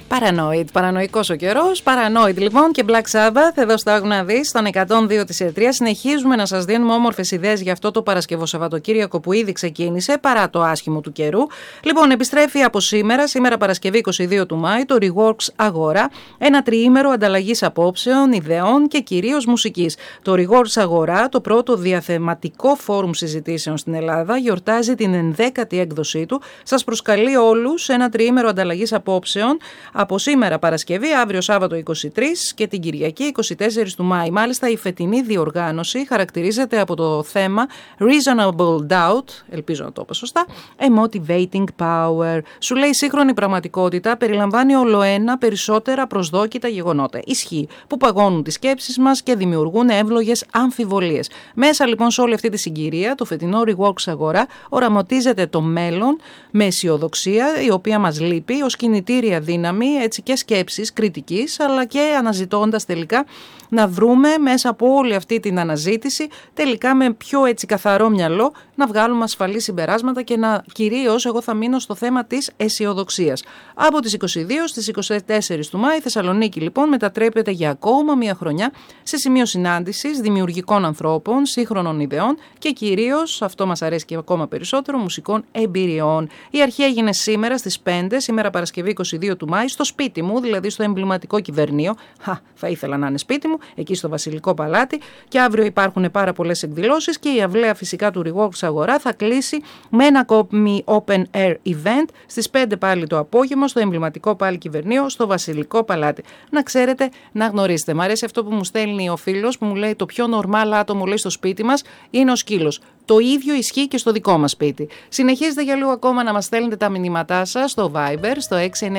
Paranoid, παρανοϊκός ο καιρός, Paranoid λοιπόν και Black Sabbath εδώ στο Άκου να δεις, στον 102 της Ερτρίας. Συνεχίζουμε να σας δίνουμε όμορφες ιδέες για αυτό το Παρασκευό-Σαββατοκύριακο που ήδη ξεκίνησε παρά το άσχημο του καιρού. Λοιπόν, επιστρέφει από σήμερα Παρασκευή 22 του Μάη, το Reworks Αγορά, ένα τριήμερο ανταλλαγής απόψεων, ιδεών και κυρίως μουσικής. Το Reworks Αγορά, το πρώτο διαθεματικό φόρουμ συζητήσεων στην Ελλάδα, γιορτάζει την 11η έκδοσή του. Σας προσκαλεί όλους σε ένα τριήμερο ανταλλαγής απόψεων από σήμερα Παρασκευή, αύριο Σάββατο 23 και την Κυριακή 24 του Μάη. Μάλιστα η φετινή διοργάνωση χαρακτηρίζεται από το θέμα Reasonable Doubt, ελπίζω να το είπα σωστά, A Motivating Power. Σου λέει σύγχρονη πραγματικότητα περιλαμβάνει ολοένα περισσότερα προσδόκητα γεγονότα. Ισχύει που παγώνουν τις σκέψεις μας και δημιουργούν εύλογες αμφιβολίες. Μέσα λοιπόν σε όλη αυτή τη συγκυρία, το φετινό Reworks Αγορά οραματίζεται το μέλλον με αισιοδοξία, η οποία μας λείπει ως κινητήρια δύναμη, έτσι και σκέψης κριτικής, αλλά και αναζητώντας τελικά να βρούμε μέσα από όλη αυτή την αναζήτηση τελικά με πιο έτσι καθαρό μυαλό να βγάλουμε ασφαλή συμπεράσματα και να κυρίως εγώ θα μείνω στο θέμα της αισιοδοξίας. Από τις 22 στις 24 του Μάη, Θεσσαλονίκη λοιπόν μετατρέπεται για ακόμα μια χρονιά σε σημείο συνάντησης δημιουργικών ανθρώπων, σύγχρονων ιδεών και κυρίως, αυτό μας αρέσει και ακόμα περισσότερο, μουσικών εμπειριών. Η αρχή έγινε σήμερα στις 5, σήμερα Παρασκευή 22 του Μάη, στο σπίτι μου, δηλαδή στο εμβληματικό Κυβερνείο. Θα ήθελα να είναι σπίτι μου, εκεί στο Βασιλικό Παλάτι, και αύριο υπάρχουν πάρα πολλές εκδηλώσεις και η αυλαία φυσικά του Reworks Αγορά θα κλείσει με ένα ακόμη open air event στις 5 πάλι το απόγευμα στο εμβληματικό πάλι Κυβερνείο στο Βασιλικό Παλάτι. Να ξέρετε, να γνωρίσετε. Μ' αρέσει αυτό που μου στέλνει ο φίλος που μου λέει το πιο νορμάλ άτομο λέει στο σπίτι μας είναι ο σκύλος. Το ίδιο ισχύει και στο δικό μας σπίτι. Συνεχίζετε για λίγο ακόμα να μας στέλνετε τα μηνύματά σας στο Viber, στο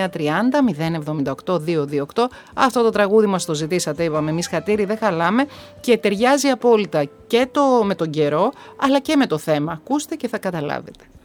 6930 078 228. Αυτό το τραγούδι μας το ζητήσατε, είπαμε εμείς χατήρι, δεν χαλάμε και ταιριάζει απόλυτα και με τον καιρό, αλλά και με το θέμα. Ακούστε και θα καταλάβετε.